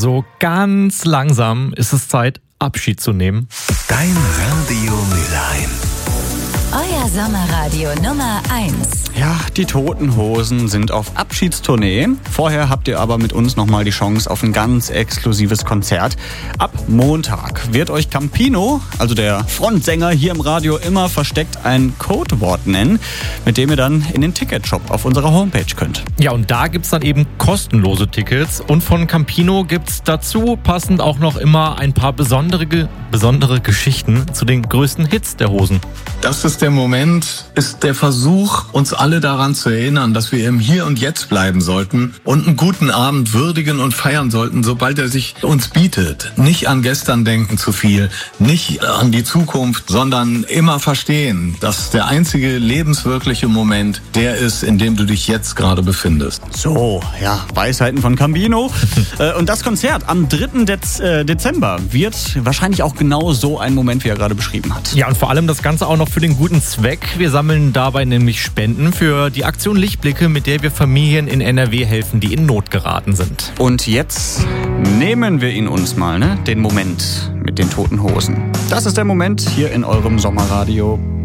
so ganz langsam ist es Zeit, Abschied zu nehmen. Dein Radio Mülheim. Euer Sommerradio Nummer 1. Ja, die Toten Hosen sind auf Abschiedstournee. Vorher habt ihr aber mit uns nochmal die Chance auf ein ganz exklusives Konzert. Ab Montag wird euch Campino, also der Frontsänger hier im Radio, immer versteckt ein Codewort nennen, mit dem ihr dann in den Ticketshop auf unserer Homepage könnt. Ja, und da gibt's dann eben kostenlose Tickets. Und von Campino gibt's dazu passend auch noch immer ein paar besondere Geschichten zu den größten Hits der Hosen. Das ist der Moment, ist der Versuch, uns alle daran zu erinnern, dass wir im Hier und Jetzt bleiben sollten und einen guten Abend würdigen und feiern sollten, sobald er sich uns bietet. Nicht an gestern denken zu viel, nicht an die Zukunft, sondern immer verstehen, dass der einzige lebenswirkliche Moment der ist, in dem du dich jetzt gerade befindest. So, ja, Weisheiten von Campino. Und das Konzert am 3. Dezember wird wahrscheinlich auch genau so ein Moment, wie er gerade beschrieben hat. Ja, und vor allem das Ganze auch noch für den guten Zweck. Wir sammeln dabei nämlich Spenden für die Aktion Lichtblicke, mit der wir Familien in NRW helfen, die in Not geraten sind. Und jetzt nehmen wir ihn uns mal, den Moment mit den Toten Hosen. Das ist der Moment hier in eurem Sommerradio.